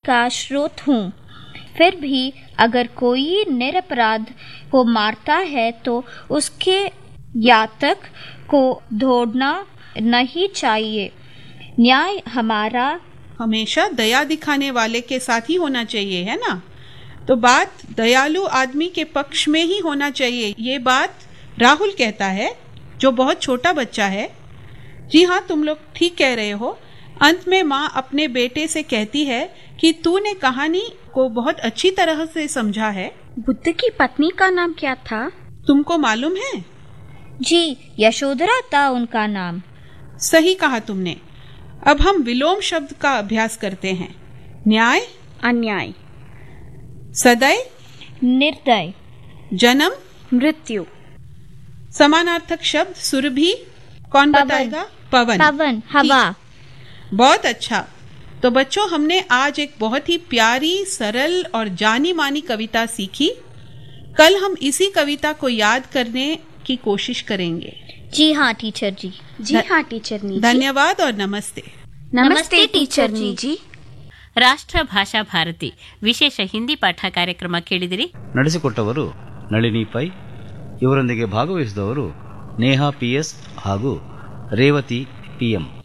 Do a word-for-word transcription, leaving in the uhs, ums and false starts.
का स्रोत हूँ। फिर भी अगर कोई निरपराध को मारता है तो उसके यातक को ढूंढना नहीं चाहिए। न्याय हमारा हमेशा दया दिखाने वाले के साथ ही होना चाहिए, है ना? तो बात दयालु आदमी के पक्ष में ही होना चाहिए। ये बात राहुल कहता है, जो बहुत छोटा बच्चा है। जी हाँ, तुम लोग ठीक कह रहे हो। अंत में माँ अपने बेटे से कहती है कि तूने कहानी को बहुत अच्छी तरह से समझा है। बुद्ध की पत्नी का नाम क्या था? तुमको मालूम है? जी, यशोधरा था उनका नाम। सही कहा तुमने। अब हम विलोम शब्द का अभ्यास करते हैं। न्याय, अन्याय। सदय, निर्दय। जन्म, मृत्यु। समानार्थक शब्द सुरभि। कौन पवन। बताएगा? पवन। पवन, हवा। बहुत अच्छा। तो बच्चों, हमने आज एक बहुत ही प्यारी, सरल और जानी मानी कविता सीखी। कल हम इसी कविता को याद करने की कोशिश करेंगे। जी हाँ टीचर जी। जी हाँ टीचर नी जी। धन्यवाद और नमस्ते। नमस्ते टीचर नी जी। ರಾಷ್ಟ್ರ ಭಾಷಾ ಭಾರತಿ ವಿಶೇಷ ಹಿಂದಿ ಪಾಠ ಕಾರ್ಯಕ್ರಮ ಕೇಳಿದಿರಿ. ನಡೆಸಿಕೊಟ್ಟವರು ನಳಿನಿ ಪೈ. ಇವರೊಂದಿಗೆ ಭಾಗವಹಿಸಿದವರು ನೇಹಾ ಪಿ ಎಸ್ ಹಾಗೂ ರೇವತಿ ಪಿ ಎಂ.